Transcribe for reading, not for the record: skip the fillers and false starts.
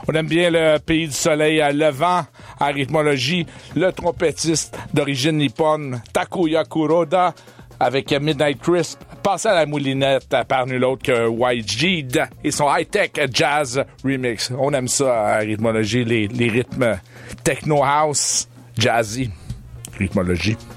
On aime bien le pays du soleil levant en rythmologie, le trompettiste d'origine nippone Takuya Kuroda avec Midnight Crisp, passé à la moulinette par nul autre que YG et son high-tech jazz remix. On aime ça en rythmologie, les rythmes techno house, jazzy, rythmologie.